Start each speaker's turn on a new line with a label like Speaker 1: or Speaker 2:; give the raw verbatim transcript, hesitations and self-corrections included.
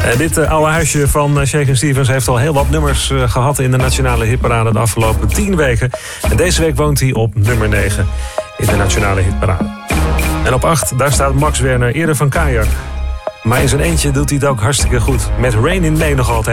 Speaker 1: Uh, dit uh, oude huisje van uh, Shakin' Stevens heeft al heel wat nummers uh, gehad in de nationale hitparade de afgelopen tien weken. En deze week woont hij op nummer negen in de nationale hitparade. En op acht, daar staat Max Werner, eerder van Kajak. Maar in zijn eentje doet hij het ook hartstikke goed. Met Rain in May nog altijd.